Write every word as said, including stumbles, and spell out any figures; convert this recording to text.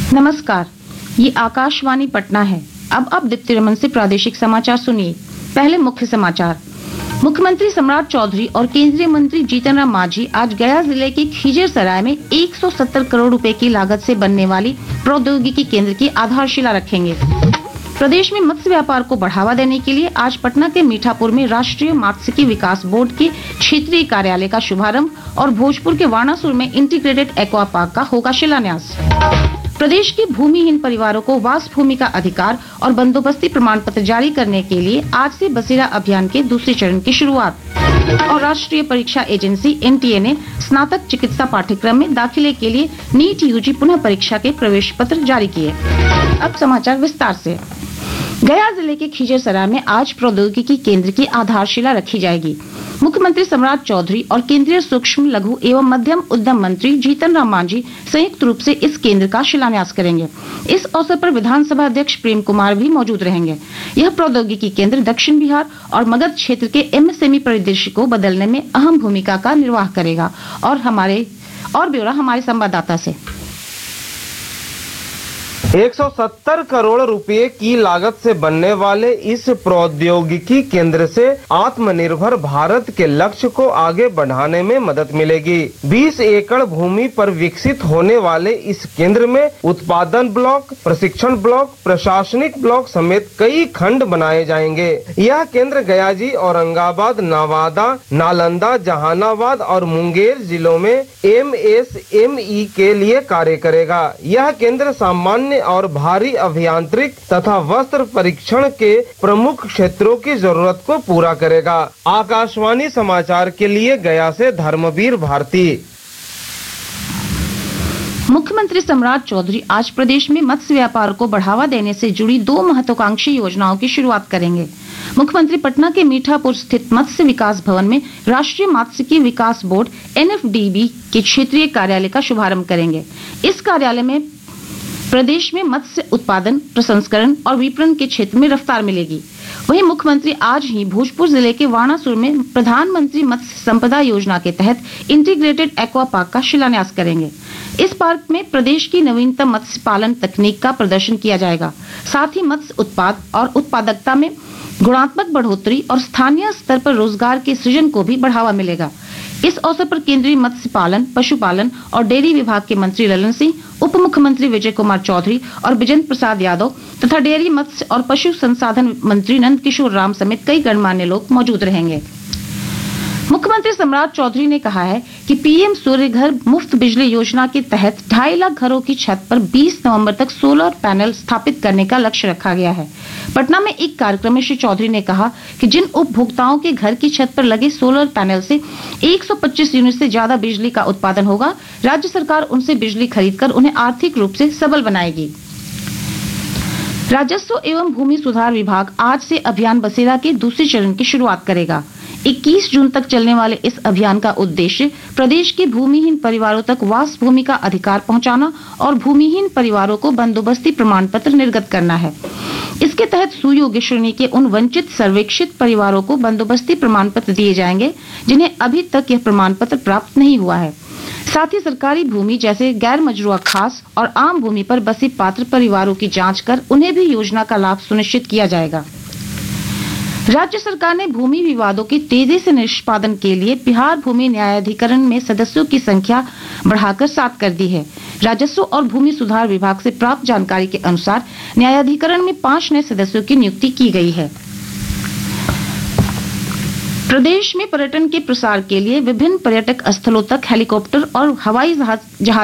नमस्कार, ये आकाशवाणी पटना है। अब अब दीप्ति रमन से प्रादेशिक समाचार सुनिए। पहले मुख्य समाचार। मुख्यमंत्री सम्राट चौधरी और केंद्रीय मंत्री जीतन राम मांझी आज गया जिले के खिजरसराय में एक सौ सत्तर करोड़ रुपए की लागत से बनने वाली प्रौद्योगिकी केंद्र की आधारशिला रखेंगे। प्रदेश में मत्स्य व्यापार को बढ़ावा देने के लिए आज पटना के मीठापुर में राष्ट्रीय मात्स्यिकी विकास बोर्ड के क्षेत्रीय कार्यालय का शुभारंभ और भोजपुर के वानासुर में इंटीग्रेटेड एक्वा पार्क का होगा शिलान्यास। प्रदेश के भूमिहीन परिवारों को वास भूमि का अधिकार और बंदोबस्ती प्रमाण पत्र जारी करने के लिए आज से बसेरा अभियान के दूसरे चरण की शुरुआत। और राष्ट्रीय परीक्षा एजेंसी एन टी ए ने स्नातक चिकित्सा पाठ्यक्रम में दाखिले के लिए नीट यू जी पुनः परीक्षा के प्रवेश पत्र जारी किए। अब समाचार विस्तार से। गया जिले के खिजरसराय में आज प्रौद्योगिकी केंद्र की आधारशिला रखी जाएगी। मुख्यमंत्री सम्राट चौधरी और केंद्रीय सूक्ष्म लघु एवं मध्यम उद्यम मंत्री जीतन राम मांझी संयुक्त रूप से इस केंद्र का शिलान्यास करेंगे। इस अवसर पर विधानसभा अध्यक्ष प्रेम कुमार भी मौजूद रहेंगे। यह प्रौद्योगिकी केंद्र दक्षिण बिहार और मगध क्षेत्र के एम एस एम ई परिदृश्य को बदलने में अहम भूमिका का निर्वाह करेगा। और हमारे और ब्यौरा हमारे संवाददाता से। एक सौ सत्तर करोड़ रुपए की लागत से बनने वाले इस प्रौद्योगिकी केंद्र से आत्मनिर्भर भारत के लक्ष्य को आगे बढ़ाने में मदद मिलेगी। बीस एकड़ भूमि पर विकसित होने वाले इस केंद्र में उत्पादन ब्लॉक, प्रशिक्षण ब्लॉक, प्रशासनिक ब्लॉक समेत कई खंड बनाए जाएंगे। यह केंद्र गयाजी, औरंगाबाद, नवादा, नालंदा, जहानाबाद और मुंगेर जिलों में एम एस एम ई के लिए कार्य करेगा। यह केंद्र सामान्य और भारी अभियांत्रिक तथा वस्त्र परीक्षण के प्रमुख क्षेत्रों की जरूरत को पूरा करेगा। आकाशवाणी समाचार के लिए गया से धर्मवीर भारती। मुख्यमंत्री सम्राट चौधरी आज प्रदेश में मत्स्य व्यापार को बढ़ावा देने से जुड़ी दो महत्वाकांक्षी योजनाओं की शुरुआत करेंगे। मुख्यमंत्री पटना के मीठापुर स्थित मत्स्य विकास भवन में राष्ट्रीय मात्स्यिकी विकास board N F D B के क्षेत्रीय कार्यालय का शुभारंभ करेंगे। इस कार्यालय में प्रदेश में मत्स्य उत्पादन, प्रसंस्करण और विपणन के क्षेत्र में रफ्तार मिलेगी। वहीं मुख्यमंत्री आज ही भोजपुर जिले के वानासुर में प्रधानमंत्री मत्स्य संपदा योजना के तहत इंटीग्रेटेड एक्वा पार्क का शिलान्यास करेंगे। इस पार्क में प्रदेश की नवीनतम मत्स्य पालन तकनीक का प्रदर्शन किया जाएगा। साथ ही मत्स्य उत्पाद और उत्पादकता में गुणात्मक बढ़ोतरी और स्थानीय स्तर पर रोजगार के सृजन को भी बढ़ावा मिलेगा। इस अवसर पर केंद्रीय मत्स्य पालन, पशुपालन और डेयरी विभाग के मंत्री ललन सिंह, उप मुख्यमंत्री विजय कुमार चौधरी और बिजेंद्र प्रसाद यादव तथा डेयरी, मत्स्य और पशु संसाधन मंत्री नंद किशोर राम समेत कई गणमान्य लोग मौजूद रहेंगे। मुख्यमंत्री सम्राट चौधरी ने कहा है कि पी एम सूर्य घर मुफ्त बिजली योजना के तहत ढाई लाख घरों की छत पर बीस नवंबर तक सोलर पैनल स्थापित करने का लक्ष्य रखा गया है। पटना में एक कार्यक्रम में श्री चौधरी ने कहा कि जिन उपभोक्ताओं के घर की छत पर लगे सोलर पैनल से एक सौ पच्चीस यूनिट से ज्यादा बिजली का उत्पादन होगा, राज्य सरकार उनसे बिजली खरीदकर उन्हें आर्थिक रूप से सबल बनाएगी। राजस्व एवं भूमि सुधार विभाग आज से अभियान बसेरा के दूसरे चरण की शुरुआत करेगा। इक्कीस जून तक चलने वाले इस अभियान का उद्देश्य प्रदेश के भूमिहीन परिवारों तक वास भूमि का अधिकार पहुंचाना और भूमिहीन परिवारों को बंदोबस्ती प्रमाण पत्र निर्गत करना है। इसके तहत सुयोग्य श्रेणी के उन वंचित सर्वेक्षित परिवारों को बंदोबस्ती प्रमाण पत्र दिए जाएंगे जिन्हें अभी तक यह प्रमाण पत्र प्राप्त नहीं हुआ है। साथ ही सरकारी भूमि जैसे गैर मजरूआ खास और आम भूमि पर बसे पात्र परिवारों की जांच कर उन्हें भी योजना का लाभ सुनिश्चित किया जाएगा। राज्य सरकार ने भूमि विवादों के तेजी से निष्पादन के लिए बिहार भूमि न्यायाधिकरण में सदस्यों की संख्या बढ़ाकर सात कर दी है। राजस्व और भूमि सुधार विभाग से प्राप्त जानकारी के अनुसार न्यायाधिकरण में पांच नए सदस्यों की नियुक्ति की गई है। प्रदेश में पर्यटन के प्रसार के लिए विभिन्न पर्यटक स्थलों तक हेलीकॉप्टर और हवाई जहाज